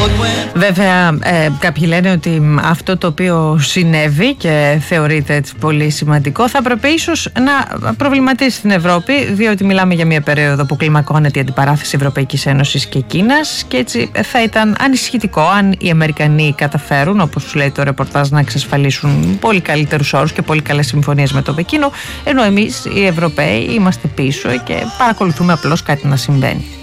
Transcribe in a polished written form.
Βέβαια, κάποιοι λένε ότι αυτό το οποίο συνέβη και θεωρείται έτσι πολύ σημαντικό θα έπρεπε ίσως να προβληματίσει την Ευρώπη, διότι μιλάμε για μια περίοδο που κλιμακώνεται η αντιπαράθεση Ευρωπαϊκής Ένωσης και Κίνας και έτσι θα ήταν ανησυχητικό αν οι Αμερικανοί καταφέρουν, όπως τους λέει το ρεπορτάζ, να εξασφαλίσουν πολύ καλύτερους όρους και πολύ καλές συμφωνίες με το Πεκίνο, ενώ εμείς οι Ευρωπαίοι είμαστε πίσω και παρακολουθούμε απλώς κάτι να συμβαίνει.